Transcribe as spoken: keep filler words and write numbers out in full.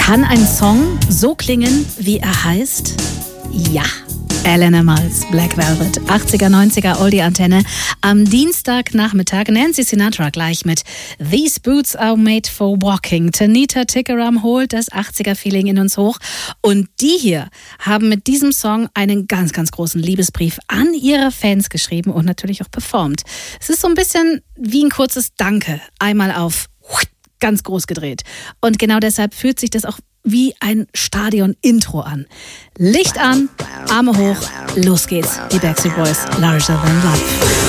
Kann ein Song so klingen, wie er heißt? Ja. Eleanor Miles, Black Velvet, achtziger, neunziger Oldie-Antenne. Am Dienstagnachmittag Nancy Sinatra gleich mit These Boots Are Made for Walking. Tanita Tikaram holt das achtziger-Feeling in uns hoch. Und die hier haben mit diesem Song einen ganz, ganz großen Liebesbrief an ihre Fans geschrieben und natürlich auch performt. Es ist so ein bisschen wie ein kurzes Danke. Einmal auf ganz groß gedreht. Und genau deshalb fühlt sich das auch wie ein Stadion-Intro an. Licht an, Arme hoch, los geht's. Die Backstreet Boys, Larger Than Life.